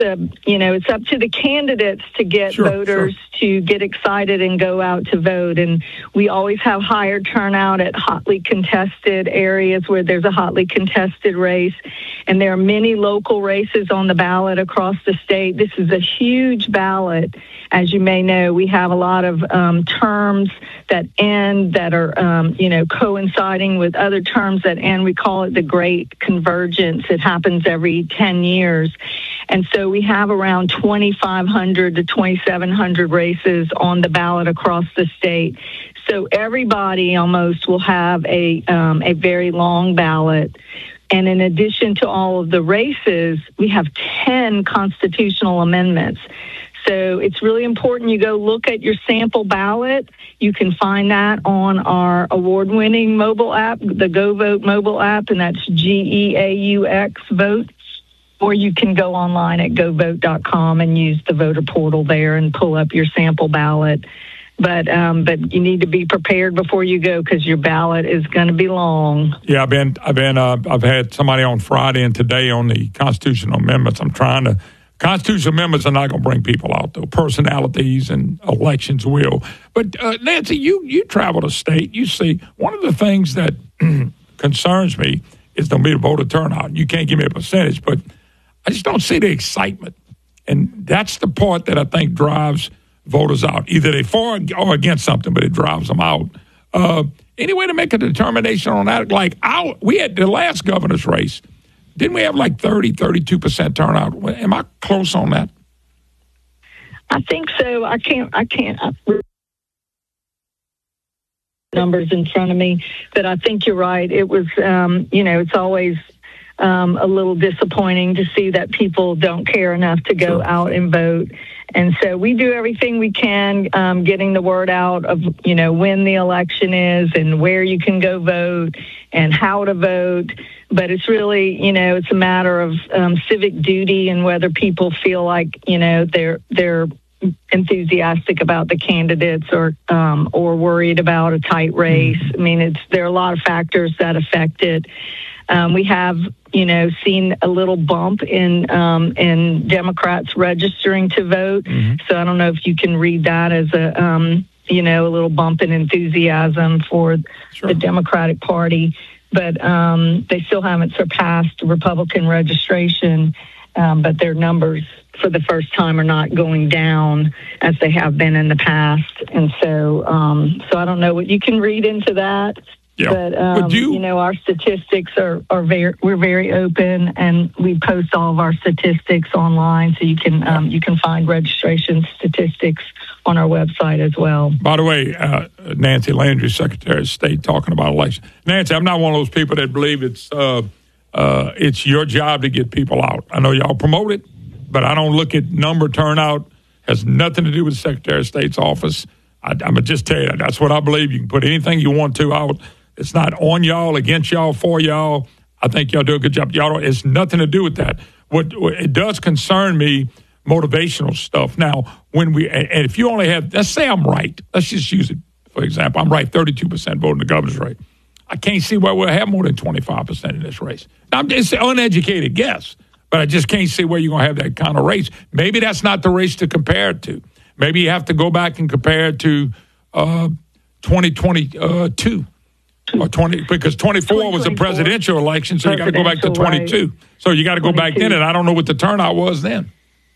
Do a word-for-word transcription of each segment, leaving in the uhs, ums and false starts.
the, you know, it's up to the candidates to get Sure, voters sure. to get excited and go out to vote. And we always have higher turnout at hotly contested areas where there's a hotly contested race. And there are many local races on the ballot across the state. This is a huge ballot. As you may know, we have a lot of um, terms that end that are, um, you know, coinciding with other terms that end. We call it the Great Convergence. It happens every ten years. And so we have around twenty-five hundred to twenty-seven hundred races on the ballot across the state. So everybody almost will have a um, a very long ballot. And in addition to all of the races, we have ten constitutional amendments. So it's really important you go look at your sample ballot. You can find that on our award-winning mobile app, the GoVote mobile app, and that's G E A U X Vote. Or you can go online at go vote dot com and use the voter portal there and pull up your sample ballot. But um, but you need to be prepared before you go because your ballot is going to be long. Yeah, I've been I've been uh, I've had somebody on Friday and today on the constitutional amendments. I'm trying to. Constitutional amendments are not going to bring people out, though. Personalities and elections will. But, uh, Nancy, you, you travel the state. You see, one of the things that concerns me is the voter turnout. You can't give me a percentage, but I just don't see the excitement. And that's the part that I think drives voters out. Either they for or against something, but it drives them out. Uh, any way to make a determination on that? Like, our, we had the last governor's race. Didn't we have like thirty, thirty-two percent turnout? Am I close on that? I think so. I can't, I can't, I, numbers in front of me, but I think you're right. It was, um, you know, it's always um, a little disappointing to see that people don't care enough to go Sure. out and vote. And so we do everything we can, um, getting the word out of, you know, when the election is and where you can go vote and how to vote. But it's really, you know, it's a matter of um, civic duty and whether people feel like, you know, they're they're enthusiastic about the candidates or um, or worried about a tight race. I mean, it's there are a lot of factors that affect it. Um, we have, you know, seen a little bump in um, in Democrats registering to vote. Mm-hmm. So I don't know if you can read that as a, um, you know, a little bump in enthusiasm for sure. the Democratic Party. But um, they still haven't surpassed Republican registration, um, but their numbers for the first time are not going down as they have been in the past. And so, um, so I don't know what you can read into that. Yeah. But, um, but you, you know, our statistics are, are very, we're very open and we post all of our statistics online. So you can, um, you can find registration statistics on our website as well. By the way, uh, Nancy Landry, Secretary of State, talking about election. Nancy, I'm not one of those people that believe it's, uh, uh, it's your job to get people out. I know y'all promote it, but I don't look at number turnout. Has nothing to do with the Secretary of State's office. I, I'm going to just tell you, that's what I believe. You can put anything you want to out. It's not on y'all, against y'all, for y'all. I think y'all do a good job. Y'all don't, it's nothing to do with that. What, what it does concern me, motivational stuff. Now, when we, and if you only have, let's say I'm right. Let's just use it, for example. I'm right, thirty-two percent vote in the governor's race. I can't see why we'll have more than twenty-five percent in this race. Now, it's an uneducated guess, but I just can't see where you're going to have that kind of race. Maybe that's not the race to compare it to. Maybe you have to go back and compare it to uh, twenty twenty-two. Or twenty because twenty-four was a presidential election, so you got to go back to twenty-two. Right. So you got to go back then, and I don't know what the turnout was then.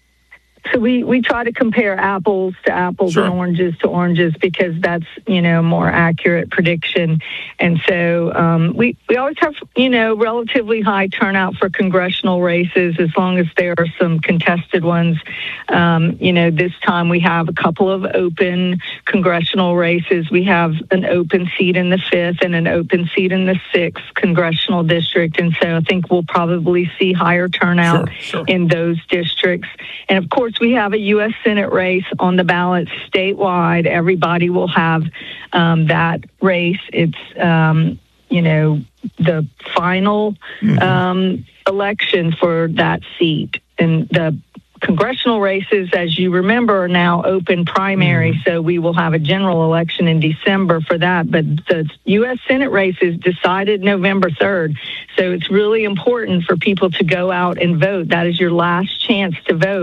So we, we try to compare apples to apples sure. and oranges to oranges because that's, you know, more accurate prediction. And so um, we, we always have, you know, relatively high turnout for congressional races as long as there are some contested ones. Um, you know, this time we have a couple of open congressional races. We have an open seat in the fifth and an open seat in the sixth congressional district. And so I think we'll probably see higher turnout sure, sure. in those districts. And of course, we have a U S Senate race on the ballot statewide. Everybody will have um, that race. It's, um, you know, the final mm-hmm. um, election for that seat. And the congressional races, as you remember, are now open primary, mm-hmm. so we will have a general election in December for that. But the U S Senate race is decided November third, so it's really important for people to go out and vote. That is your last chance to vote.